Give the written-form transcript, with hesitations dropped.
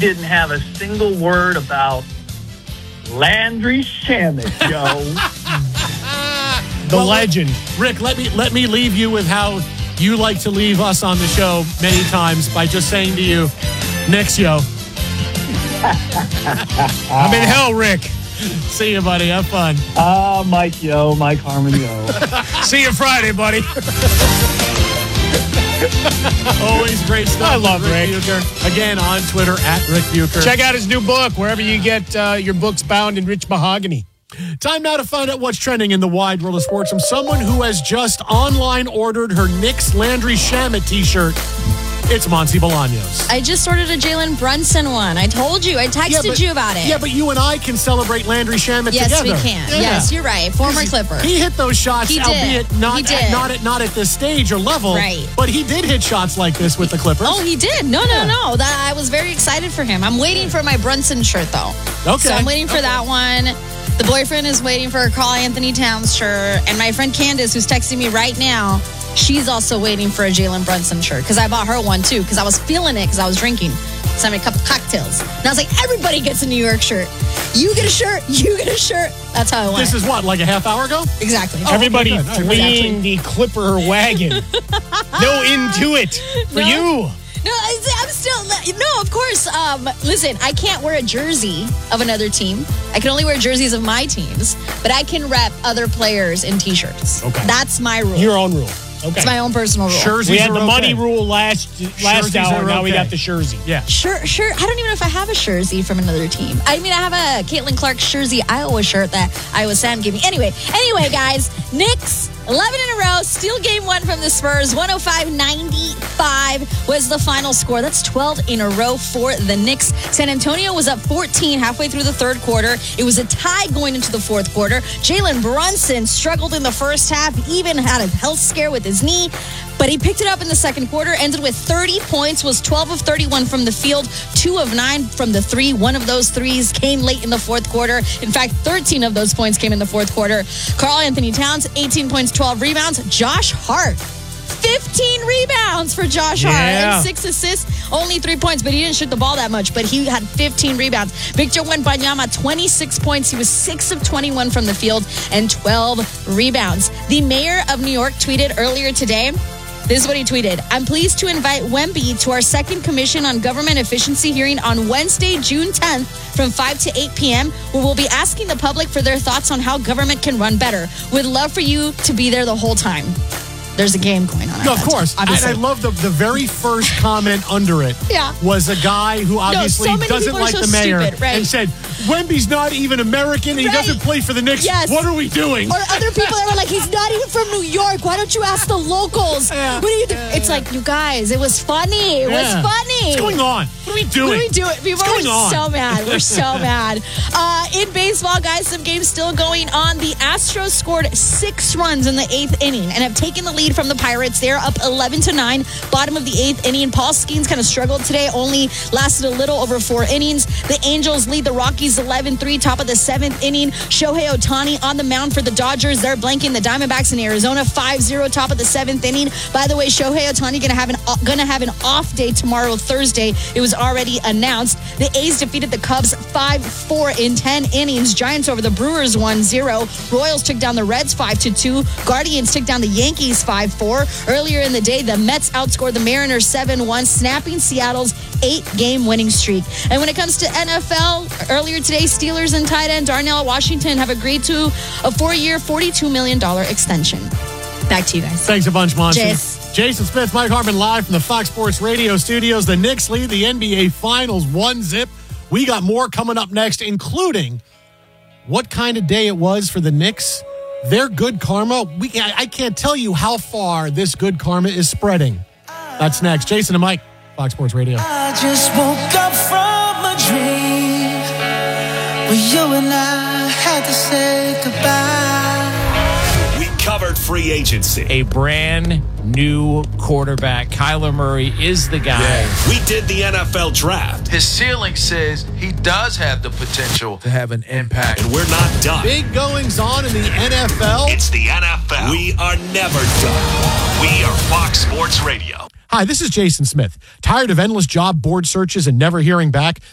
didn't have a single word about Landry Shamet, Joe. The legend. Rick, let me leave you with how you like to leave us on the show many times by just saying to you, Knicks, yo. I'm in hell, Rick. See you, buddy. Have fun. Mike Harmon, yo. See you Friday, buddy. Always great stuff. I love Rick. Bucher. Again, on Twitter, @Rick Bucher. Check out his new book, wherever you get your books bound in rich mahogany. Time now to find out what's trending in the wide world of sports from someone who has just online ordered her Knicks Landry Shamet t-shirt. It's Monty Bolaños. I just ordered a Jalen Brunson one. I told you. I texted you about it. Yeah, but you and I can celebrate Landry Shamet yes, together. Yes, we can. Yeah. Yes, you're right. Former Clipper. He hit those shots, albeit not at this stage or level. Right. But he did hit shots like this with the Clippers. Oh, he did. No. I was very excited for him. I'm waiting for my Brunson shirt, though. Okay. So I'm waiting for that one. The boyfriend is waiting for a Karl Anthony Towns shirt. And my friend Candace, who's texting me right now, she's also waiting for a Jalen Brunson shirt because I bought her one, too, because I was feeling it because I was drinking. So I made a couple cocktails. And I was like, everybody gets a New York shirt. You get a shirt. You get a shirt. That's how I went. This is what, like a half hour ago? Exactly. Everybody fleeing the Clipper wagon. No into it for you. No, I'm still... No, of course. Listen, I can't wear a jersey of another team. I can only wear jerseys of my teams. But I can rep other players in T-shirts. Okay. That's my rule. Your own rule. Okay. It's my own personal rule. Jerseys we had the okay. money rule last hour. Now we got the jersey. Yeah. Sure. I don't even know if I have a jersey from another team. I mean, I have a Caitlin Clark jersey Iowa shirt that Iowa Sam gave me. Anyway, guys, Knicks, 11 in a row, steal game one from the Spurs. 105-95 was the final score. That's 12 in a row for the Knicks. San Antonio was up 14 halfway through the third quarter. It was a tie going into the fourth quarter. Jalen Brunson struggled in the first half, even had a health scare with his knee. But he picked it up in the second quarter, ended with 30 points, was 12 of 31 from the field, 2 of 9 from the three. One of those threes came late in the fourth quarter. In fact, 13 of those points came in the fourth quarter. Karl Anthony Towns, 18 points, 12 rebounds. Josh Hart, 15 rebounds for Josh Hart and 6 assists, only 3 points, but he didn't shoot the ball that much, but he had 15 rebounds. Victor Wembanyama, 26 points. He was 6 of 21 from the field and 12 rebounds. The mayor of New York tweeted earlier today, this is what he tweeted. I'm pleased to invite Wemby to our second Commission on Government Efficiency hearing on Wednesday, June 10th from 5 to 8 p.m., where we'll be asking the public for their thoughts on how government can run better. We'd love for you to be there the whole time. There's a game going on. No, of course. And I love the very first comment under it was a guy who obviously doesn't like the mayor and said, Wemby's not even American and he doesn't play for the Knicks. Yes. What are we doing? Or other people that were like, he's not even from New York. Why don't you ask the locals? What do you do? It's like, you guys, it was funny. It was funny. What's going on? What are we doing? What are we doing? People are so mad. We're so mad. In baseball, guys, some games still going on. The Astros scored 6 runs in the 8th inning and have taken the lead from the Pirates. They're up 11-9, bottom of the 8th inning. Paul Skeens kind of struggled today, only lasted a little over 4 innings. The Angels lead the Rockies 11-3, top of the 7th inning. Shohei Ohtani on the mound for the Dodgers. They're blanking the Diamondbacks in Arizona 5-0, top of the 7th inning. By the way, Shohei Ohtani gonna have an off day tomorrow, Thursday. It was already announced. The A's defeated the Cubs 5-4 in 10 innings. Giants over the Brewers 1-0. Royals took down the Reds 5-2. Guardians took down the Yankees 5-4. Earlier in the day, the Mets outscored the Mariners 7-1, snapping Seattle's 8-game winning streak. And when it comes to NFL, earlier today, Steelers and tight end Darnell Washington have agreed to a 4-year, $42 million extension. Back to you guys. Thanks a bunch, Monty. Jason Smith, Mike Harmon, live from the Fox Sports Radio studios. The Knicks lead the NBA Finals 1-0. We got more coming up next, including what kind of day it was for the Knicks. Their good karma, I can't tell you how far this good karma is spreading. That's next. Jason and Mike, Fox Sports Radio. I just woke up from a dream where you and I had to say goodbye. We covered free agency. A brand new quarterback. Kyler Murray is the guy. Yeah. We did the NFL draft. His ceiling says he does have the potential to have an impact. And we're not done. Big goings on in the NFL. It's the NFL. We are never done. We are Fox Sports Radio. Hi, this is Jason Smith. Tired of endless job board searches and never hearing back?